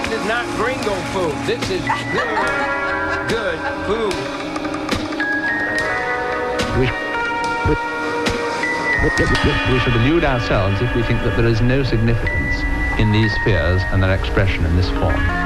This is not gringo food. This is good food. We should delude ourselves if we think that there is no significance in these fears and their expression in this form.